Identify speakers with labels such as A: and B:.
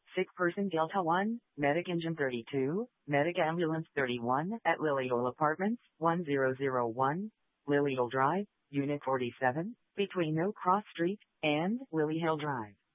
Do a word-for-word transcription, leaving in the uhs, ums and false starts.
A: Sick person Delta one, Medic Engine thirty-two, Medic Ambulance thirty-one at Lily Hill Apartments, one zero zero one, Lily Hill Drive, Unit forty-seven, between No Cross Street and Lily Hill Drive.